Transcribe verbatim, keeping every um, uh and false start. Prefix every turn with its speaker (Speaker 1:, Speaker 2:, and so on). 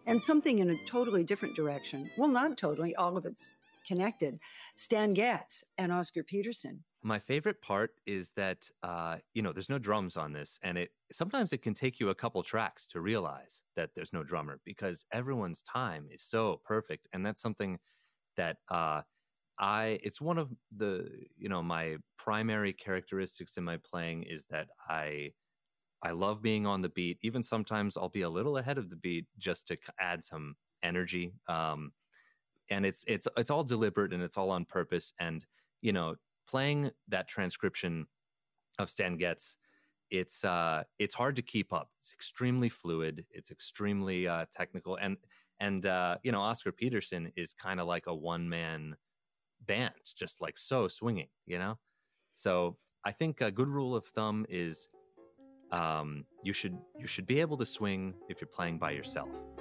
Speaker 1: And something in a totally different direction. Well, not totally, all of it's connected. Stan Getz and Oscar Peterson.
Speaker 2: My favorite part is that, uh, you know, there's no drums on this, and it sometimes it can take you a couple tracks to realize that there's no drummer because everyone's time is so perfect. And that's something that uh, I, it's one of the, you know, my primary characteristics in my playing is that I, I love being on the beat. Even sometimes I'll be a little ahead of the beat just to add some energy. Um, and it's, it's, it's all deliberate and it's all on purpose. And, you know, playing that transcription of Stan Getz, it's uh, it's hard to keep up. It's extremely fluid. It's extremely uh, technical, and and uh, you know, Oscar Peterson is kind of like a one man band, just like so swinging. You know, so I think a good rule of thumb is um, you should you should be able to swing if you're playing by yourself.